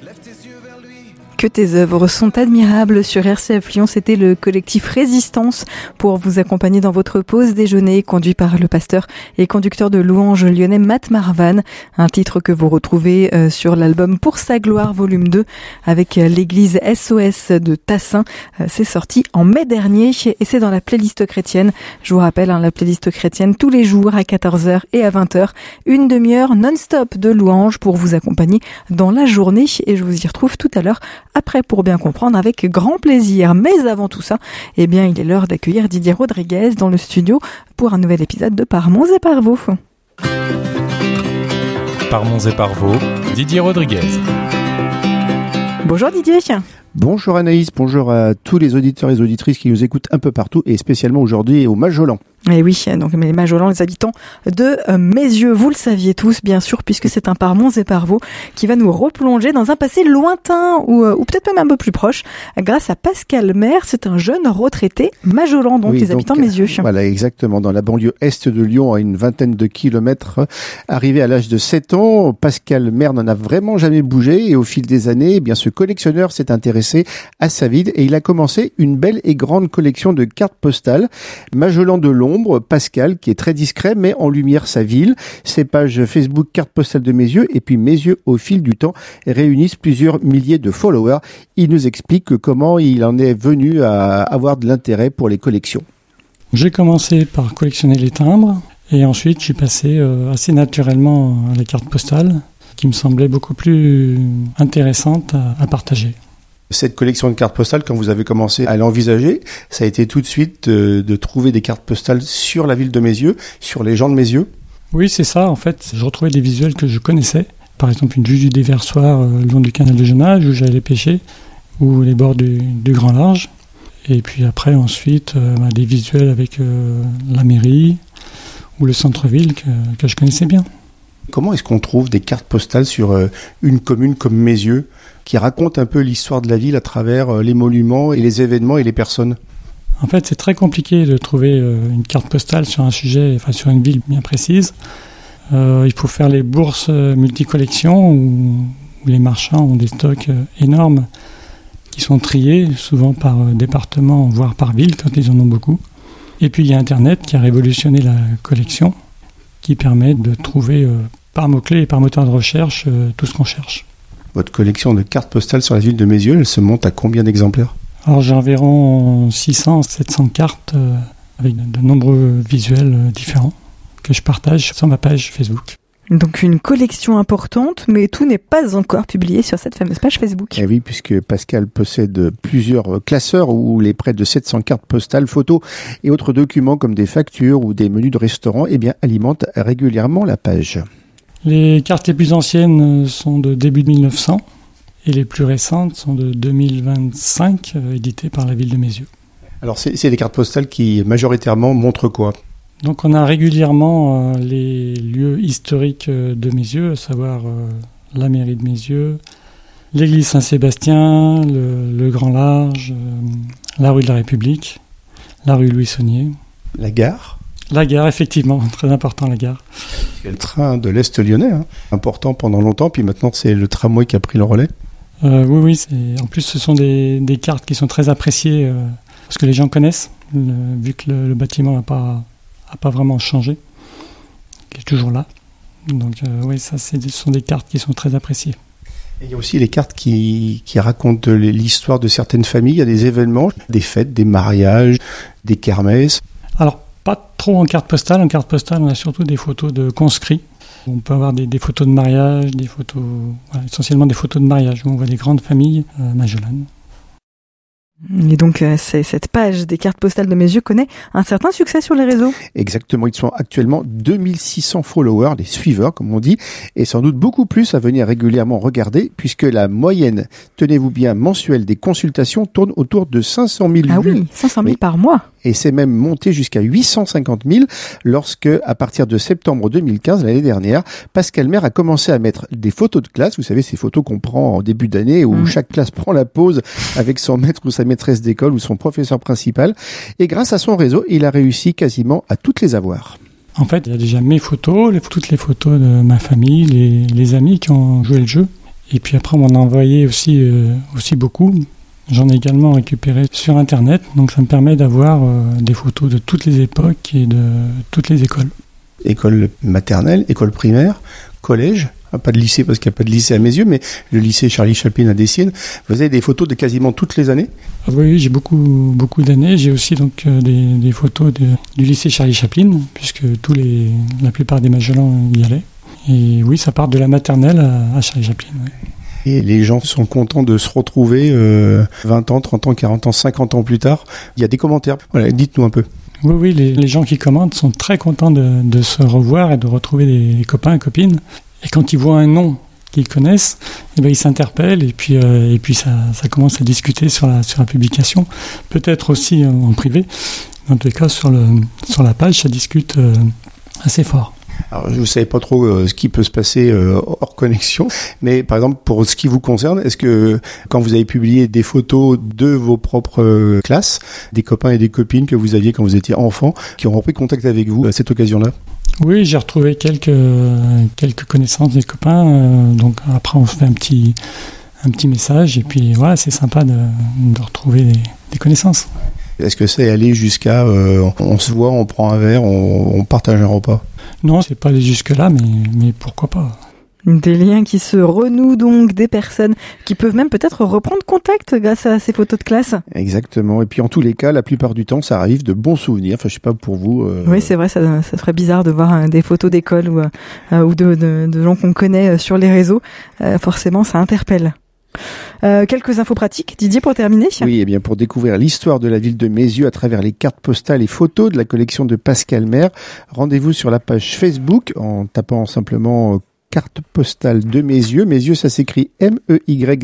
Que tes œuvres sont admirables sur RCF Lyon, c'était le collectif Résistance pour vous accompagner dans votre pause déjeuner, conduit par le pasteur et conducteur de louanges lyonnais Matt Marvan, un titre que vous retrouvez sur l'album Pour sa gloire volume 2 avec l'église SOS de Tassin. C'est sorti en mai dernier et c'est dans la playlist chrétienne. Je vous rappelle, la playlist chrétienne tous les jours à 14h et à 20h, une demi-heure non-stop de louanges pour vous accompagner dans la journée et je vous y retrouve tout à l'heure après pour bien comprendre avec grand plaisir. Mais avant tout ça, il est l'heure d'accueillir Didier Rodriguez dans le studio pour un nouvel épisode de Par Monts et par Vaux. Par Monts et par Vaux, Didier Rodriguez. Bonjour Didier. Bonjour Anaïs, bonjour à tous les auditeurs et les auditrices qui nous écoutent un peu partout et spécialement aujourd'hui au Majolan. Et oui, donc les Majolans, les habitants de Mézieux, vous le saviez tous bien sûr, puisque c'est un Par Monts et par Vaux qui va nous replonger dans un passé lointain ou peut-être même un peu plus proche, grâce à Pascal Maire. C'est un jeune retraité Majolan, donc les habitants de Mézieux. Voilà, exactement, dans la banlieue est de Lyon, à une vingtaine de kilomètres. Arrivé à l'âge de 7 ans, Pascal Maire n'en a vraiment jamais bougé et au fil des années, ce collectionneur s'est intéressé à sa ville et il a commencé une belle et grande collection de cartes postales. Majolan de l'ombre, Pascal, qui est très discret, met en lumière sa ville. Ses pages Facebook Carte postale de Mézieux et puis Mézieux au fil du temps réunissent plusieurs milliers de followers. Il nous explique comment il en est venu à avoir de l'intérêt pour les collections. J'ai commencé par collectionner les timbres et ensuite je suis passé assez naturellement à la carte postale qui me semblait beaucoup plus intéressante à partager. Cette collection de cartes postales, quand vous avez commencé à l'envisager, ça a été tout de suite de trouver des cartes postales sur la ville de Mézieux, sur les gens de Mézieux. Oui, c'est ça. En fait, je retrouvais des visuels que je connaissais. Par exemple, une vue du déversoir le long du canal de Jonage où j'allais pêcher, ou les bords du Grand Large. Et puis après, ensuite, des visuels avec la mairie ou le centre-ville que je connaissais bien. Comment est-ce qu'on trouve des cartes postales sur une commune comme Mézieux qui racontent un peu l'histoire de la ville à travers les monuments et les événements et les personnes? En fait, c'est très compliqué de trouver une carte postale sur un sujet, sur une ville bien précise. Il faut faire les bourses multicollections où les marchands ont des stocks énormes qui sont triés, souvent par département, voire par ville, quand ils en ont beaucoup. Et puis il y a Internet qui a révolutionné la collection, qui permet de trouver par mots-clés et par moteur de recherche tout ce qu'on cherche. Votre collection de cartes postales sur la ville de Mézieux, elle se monte à combien d'exemplaires? Alors j'ai environ 600-700 cartes avec de nombreux visuels différents que je partage sur ma page Facebook. Donc une collection importante, mais tout n'est pas encore publié sur cette fameuse page Facebook. Et oui, puisque Pascal possède plusieurs classeurs où les près de 700 cartes postales, photos et autres documents comme des factures ou des menus de restaurant alimentent régulièrement la page. Les cartes les plus anciennes sont de début 1900 et les plus récentes sont de 2025, éditées par la ville de Mézieux. Alors c'est des cartes postales qui majoritairement montrent quoi ? Donc on a régulièrement les lieux historiques de Mézieux, à savoir la mairie de Mézieux, l'église Saint-Sébastien, le Grand Large, la rue de la République, la rue Louis Saunier. La gare ? La gare, effectivement, très important la gare. C'est le train de l'Est lyonnais, important pendant longtemps, puis maintenant c'est le tramway qui a pris le relais. Oui, en plus ce sont des cartes qui sont très appréciées parce que les gens connaissent, vu que le bâtiment n'a pas vraiment changé, il est toujours là. Donc ce sont des cartes qui sont très appréciées. Et il y a aussi les cartes qui racontent l'histoire de certaines familles, il y a des événements, des fêtes, des mariages, des kermesses. Alors, pas trop en carte postale. En carte postale, on a surtout des photos de conscrits. On peut avoir des photos de mariage, essentiellement des photos de mariage, où on voit des grandes familles majolanes. Et donc, cette page des cartes postales de Mézieux connaît un certain succès sur les réseaux. Exactement, ils sont actuellement 2600 followers, les suiveurs comme on dit, et sans doute beaucoup plus à venir régulièrement regarder, puisque la moyenne, tenez-vous bien, mensuelle des consultations tourne autour de 500 000 vues. Ah oui, 500 000 par mois. Et c'est même monté jusqu'à 850 000 lorsque, à partir de septembre 2015, l'année dernière, Pascal Maire a commencé à mettre des photos de classe. Vous savez, ces photos qu'on prend en début d'année où chaque classe prend la pause avec son maître ou sa maîtresse d'école ou son professeur principal. Et grâce à son réseau, il a réussi quasiment à toutes les avoir. En fait, il y a déjà mes photos, toutes les photos de ma famille, les amis qui ont joué le jeu. Et puis après, on m'en a envoyé aussi beaucoup. J'en ai également récupéré sur Internet, donc ça me permet d'avoir des photos de toutes les époques et de toutes les écoles. École maternelle, école primaire, collège, pas de lycée parce qu'il n'y a pas de lycée à mes yeux, mais le lycée Charlie Chaplin à Dessiennes. Vous avez des photos de quasiment toutes les années ? Oui, j'ai beaucoup d'années. J'ai aussi donc des photos du lycée Charlie Chaplin, puisque la plupart des Magellans y allaient. Et oui, ça part de la maternelle à Charlie Chaplin. Oui. Et les gens sont contents de se retrouver 20 ans, 30 ans, 40 ans, 50 ans plus tard. Il y a des commentaires. Voilà, dites-nous un peu. Oui, les gens qui commentent sont très contents de se revoir et de retrouver des copains et copines. Et quand ils voient un nom qu'ils connaissent, ils s'interpellent et puis ça commence à discuter sur la publication. Peut-être aussi en privé. En tous les cas, sur la page, ça discute assez fort. Alors, je ne savais pas trop ce qui peut se passer hors connexion, mais par exemple, pour ce qui vous concerne, est-ce que quand vous avez publié des photos de vos propres classes, des copains et des copines que vous aviez quand vous étiez enfant, qui ont repris contact avec vous à cette occasion-là ? Oui, j'ai retrouvé quelques connaissances des copains, donc après on se fait un petit message, et puis voilà, c'est sympa de retrouver des connaissances. Est-ce que c'est aller jusqu'à on se voit, on prend un verre, on partage un repas ? Non, c'est pas aller jusque-là, mais pourquoi pas. Des liens qui se renouent donc, des personnes qui peuvent même peut-être reprendre contact grâce à ces photos de classe. Exactement. Et puis en tous les cas, la plupart du temps, ça arrive de bons souvenirs. Enfin, je sais pas pour vous. Oui, c'est vrai, ça serait bizarre de voir des photos d'école ou de gens qu'on connaît sur les réseaux. Forcément, ça interpelle. Quelques infos pratiques, Didier, pour terminer. Oui, et bien pour découvrir l'histoire de la ville de Meyzieu à travers les cartes postales et photos de la collection de Pascal Maire, rendez-vous sur la page Facebook en tapant simplement carte postale de Meyzieu. Meyzieu, ça s'écrit MEYZIEU.